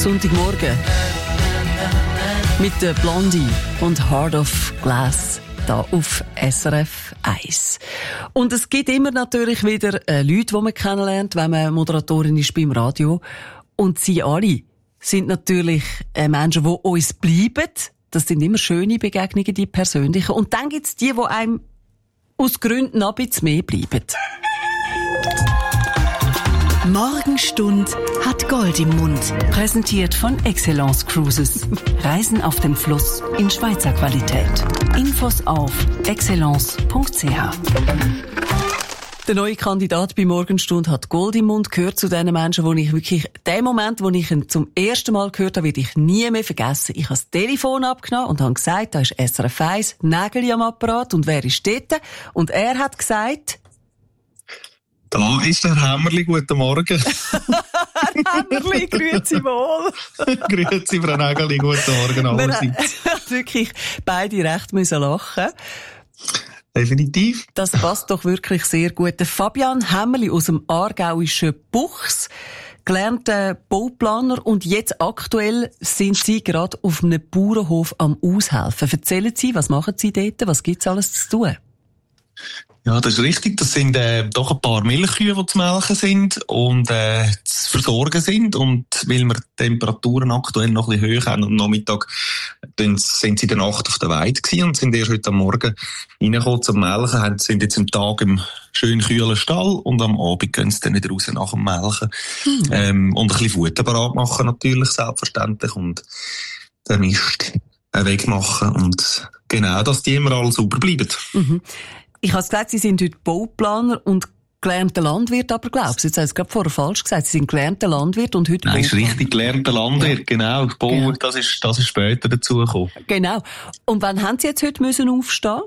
Sonntagmorgen mit der Blondie und Heart of Glass da auf SRF 1. Und es gibt immer natürlich wieder Leute, die man kennenlernt, wenn man Moderatorin ist beim Radio. Und sie alle sind natürlich Menschen, die uns bleiben. Das sind immer schöne Begegnungen, die persönlichen. Und dann gibt es die einem aus Gründen ein bisschen mehr bleiben. Morgenstund hat Gold im Mund. Präsentiert von Excellence Cruises. Reisen auf dem Fluss in Schweizer Qualität. Infos auf excellence.ch. Der neue Kandidat bei Morgenstund hat Gold im Mund, gehört zu den Menschen, wo ich wirklich, den Moment, wo ich ihn zum ersten Mal gehört habe, werde ich nie mehr vergessen. Ich habe das Telefon abgenommen und habe gesagt, da ist SRF 1, Nägel am Apparat und wer ist dort? Und er hat gesagt... Da ist der Hämmerli, guten Morgen. Herr Hämmerli, grüezi wohl. Grüezi, Frau Nägeli, guten Morgen allerseits. Wir haben wirklich beide recht müssen lachen. Definitiv. Das passt doch wirklich sehr gut. Der Fabian Hämmerli aus dem aargauischen Buchs, gelernter Bauplaner, und jetzt aktuell sind Sie gerade auf einem Bauernhof am Aushelfen. Erzählen Sie, was machen Sie dort? Was gibt's alles zu tun? Ja, das ist richtig. Das sind doch ein paar Milchkühe, die zu melken sind und zu versorgen sind. Und weil wir die Temperaturen aktuell noch ein bisschen hoch haben, am Nachmittag sind sie in der Nacht auf der Weide gewesen und sind erst heute am Morgen reingekommen zum Melken. Sind jetzt am Tag im schön kühlen Stall und am Abend gehen sie dann wieder raus nach dem Melken. Und ein bisschen Futter parat machen natürlich, selbstverständlich. Und den Mist wegmachen. Und genau, dass die immer alle sauber bleiben. Mhm. Ich habe gesagt, Sie sind heute Bauplaner und gelernter Landwirt, aber glaubst du, jetzt haben Sie gerade vorher falsch gesagt, Sie sind gelernter Landwirt und heute Nein, ist richtig, gelernter Landwirt, genau. Bauer, genau. Das ist später dazugekommen. Genau. Und wann haben Sie jetzt heute müssen aufstehen?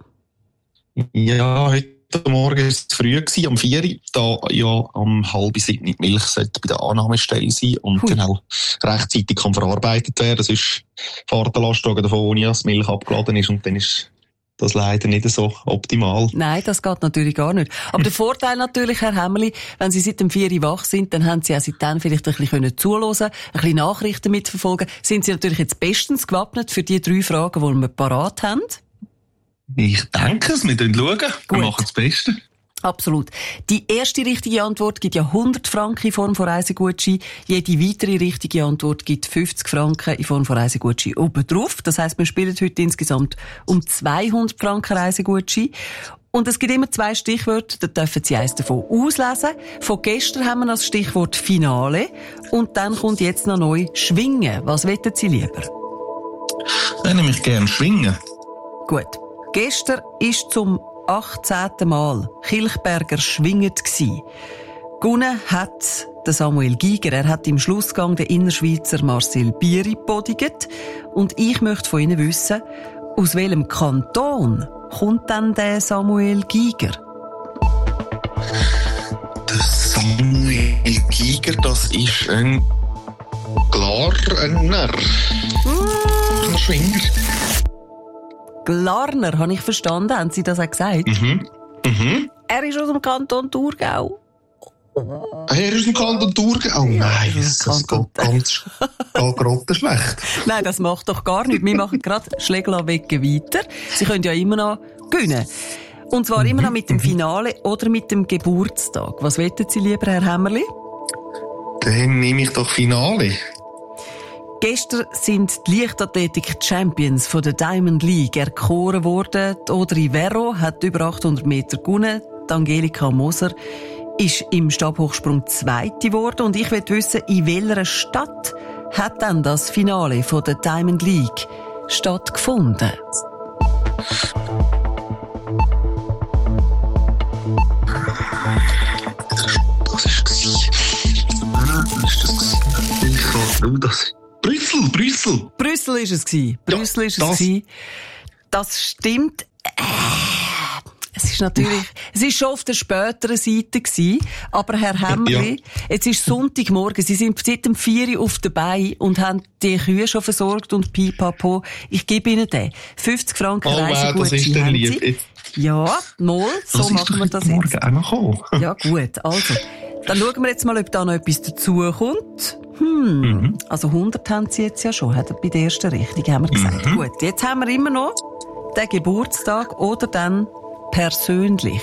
Ja, heute Morgen war es früh gewesen, um 4 Uhr, da ja um 6:30 die Milch sollte bei der Annahmestelle sein und dann auch rechtzeitig kann verarbeitet werden. Sonst fährt der Lastwagen davon, dass die Milch abgeladen ist und dann ist das leider nicht so optimal. Nein, das geht natürlich gar nicht. Aber der Vorteil natürlich, Herr Hämmerli, wenn Sie seit dem 4 Uhr wach sind, dann haben Sie auch seitdem vielleicht ein bisschen zuhören, ein bisschen Nachrichten mitverfolgen. Sind Sie natürlich jetzt bestens gewappnet für die 3 Fragen, die wir parat haben? Ich denke es, wir schauen. Wir machen das Beste. Absolut. Die erste richtige Antwort gibt ja 100 Franken in Form von Reisegutschein. Jede weitere richtige Antwort gibt 50 Franken in Form von Reisegutschein obendrauf. Das heisst, wir spielen heute insgesamt um 200 Franken Reisegutschein. Und es gibt immer 2 Stichwörter, da dürfen Sie eins davon auslesen. Von gestern haben wir das Stichwort Finale. Und dann kommt jetzt noch neu Schwingen. Was wollen Sie lieber? Dann nehme ich gerne Schwingen. Gut. Gestern ist zum 18. Mal Kilchberger schwingend gsi. Gewonnen hat der Samuel Giger. Er hat im Schlussgang den Innerschweizer Marcel Bieri podiget. Und ich möchte von Ihnen wissen, aus welchem Kanton kommt denn der Samuel Giger? Der Samuel Giger, das ist ein Glarner. Ein Schwinger. Glarner, habe ich verstanden. Haben Sie das auch gesagt? Mhm. Er ist aus dem Kanton Thurgau. Er ist aus dem Kanton Thurgau? Oh nein, das geht ganz grottenschlecht. Nein, das macht doch gar nichts. Wir machen gerade Schlägler-Wege weiter. Sie können ja immer noch gewinnen. Und zwar immer noch mit dem Finale oder mit dem Geburtstag. Was wollen Sie lieber, Herr Hämmerli? Dann nehme ich doch Finale. Gestern sind die Leichtathletik-Champions von der Diamond League erkoren worden. Die Audrey Verro hat über 800 Meter gewonnen. Die Angelika Moser ist im Stabhochsprung Zweite geworden. Und ich will wissen, in welcher Stadt hat dann das Finale von der Diamond League stattgefunden? Das ist das. Brüssel. Brüssel ist es gewesen. Brüssel ist es gewesen. Das stimmt. Es ist natürlich, es ist schon auf der späteren Seite gewesen. Aber Herr Hämmerli, jetzt ist Sonntagmorgen. Sie sind seit dem 4 Uhr auf der Beine und haben die Kühe schon versorgt und pipapo. Ich gebe Ihnen den. 50 Franken Reisegutschein. Das ist der lieb. Ja, mal. So machen wir das jetzt. Morgen auch noch kommen. Ja, gut. Also. Dann schauen wir jetzt mal, ob da noch etwas dazukommt. Also 100 haben sie jetzt ja schon, bei der ersten Richtung, haben wir gesagt. Gut, jetzt haben wir immer noch den Geburtstag oder dann persönlich.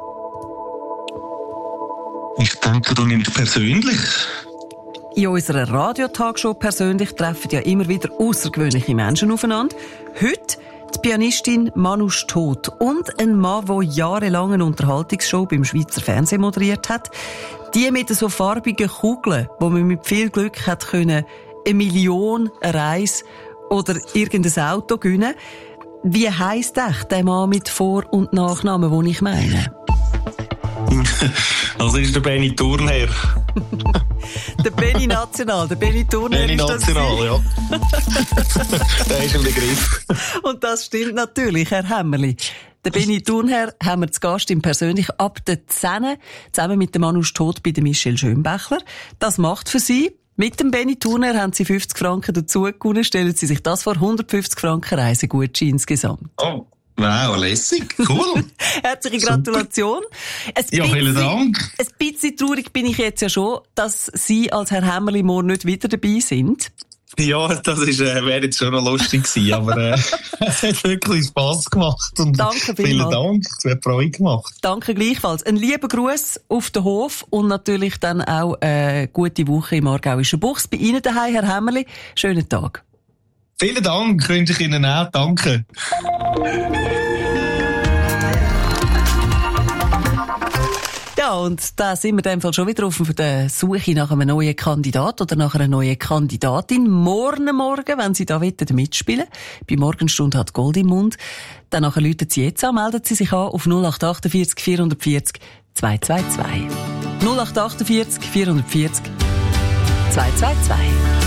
Ich denke, du nimmst persönlich. In unserer Radiotagshow persönlich treffen ja immer wieder außergewöhnliche Menschen aufeinander. Heute die Pianistin Manu Stot und ein Mann, der jahrelang eine Unterhaltungsshow beim Schweizer Fernsehen moderiert hat. Die mit so farbigen Kugeln, wo man mit viel Glück hat können, 1 Million, eine Reise oder irgendein Auto gewinnen. Wie heisst echt der Mann mit Vor- und Nachnamen, den ich meine? Das ist der Benny Thurnherr. Der Benny National, der Benny Thurnherr Benny ist das. National, ja. Der ist im Begriff. Und das stimmt natürlich, Herr Hämmerli. Der Benny Thurnherr haben wir zu Gast im Persönlich ab der 10, zusammen mit dem Manu Stot bei der Michelle Schönbächler. Das macht für Sie. Mit dem Benny Thurnherr haben Sie 50 Franken dazu gewonnen. Stellen Sie sich das vor, 150 Franken Reisegutschein insgesamt. Oh. Wow, lässig, cool. Herzliche Gratulation. Ja, vielen Dank. Ein bisschen traurig bin ich jetzt ja schon, dass Sie als Herr Hämmerli morgen nicht wieder dabei sind. Ja, das wäre jetzt schon noch lustig gewesen, aber es hat wirklich Spass gemacht. Und danke vielen Dank, es hat Freude gemacht. Danke gleichfalls. Ein lieber Gruß auf den Hof und natürlich dann auch eine gute Woche im Aargauischen Buchs. Bei Ihnen daheim, Herr Hämmerli. Schönen Tag. Vielen Dank, wünsche ich Ihnen auch. Danke. Ja, und da sind wir in dem Fall schon wieder auf der Suche nach einem neuen Kandidat oder nach einer neuen Kandidatin. Morgen, wenn Sie da mitspielen wollen, bei Morgenstunde hat Gold im Mund, dann läuten Sie jetzt an, melden Sie sich an auf 0848 440 222. 0848 440 222.